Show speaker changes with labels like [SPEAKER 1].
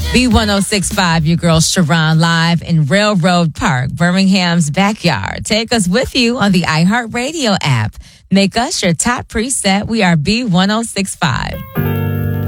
[SPEAKER 1] B1065, your girl Sharon, live in Railroad Park, Birmingham's backyard. Take us with you on the iHeartRadio app. Make us your top preset. We are B1065.